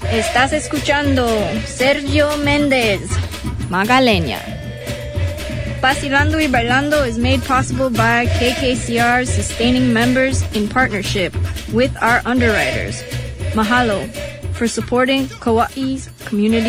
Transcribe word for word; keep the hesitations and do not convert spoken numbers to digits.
Estás escuchando Sergio Méndez, Magaleña. Vacilando y Bailando is made possible by K K C R's sustaining members in partnership with our underwriters. Mahalo for supporting Kauai's community